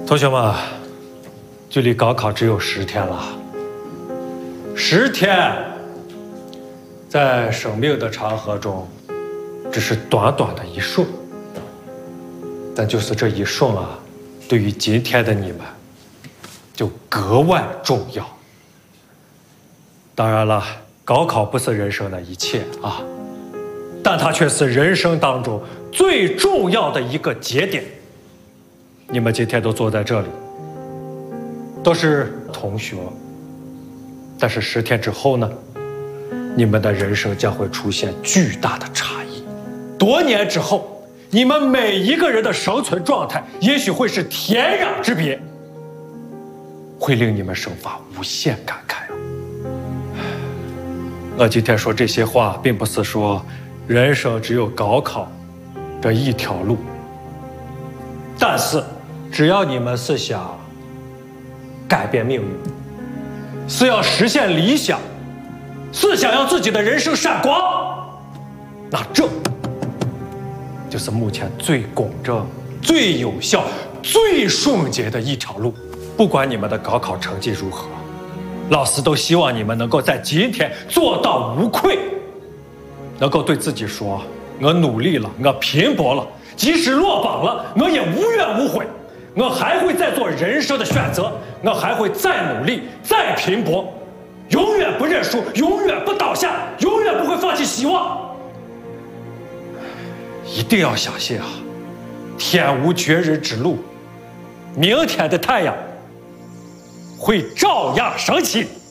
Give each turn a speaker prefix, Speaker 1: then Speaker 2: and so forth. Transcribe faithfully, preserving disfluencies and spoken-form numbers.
Speaker 1: 同学们，距离高考只有十天了。十天，在生命的长河中，只是短短的一瞬。但就是这一瞬啊，对于今天的你们，就格外重要。当然了，高考不是人生的一切啊，但它却是人生当中最重要的一个节点。你们今天都坐在这里，都是同学，但是十天之后呢，你们的人生将会出现巨大的差异。多年之后，你们每一个人的生存状态也许会是天壤之别，会令你们生发无限感慨啊！我今天说这些话，并不是说人生只有高考这一条路，但是只要你们是想改变命运，是要实现理想，是想要自己的人生闪光，那这就是目前最公正、最有效、最顺捷的一条路。不管你们的高考成绩如何，老师都希望你们能够在今天做到无愧，能够对自己说：我努力了，我拼搏了，即使落榜了，我也无怨无悔。我还会再做人生的选择，我还会再努力、再拼搏，永远不认输，永远不倒下，永远不会放弃希望。一定要相信啊，天无绝人之路，明天的太阳会照样升起。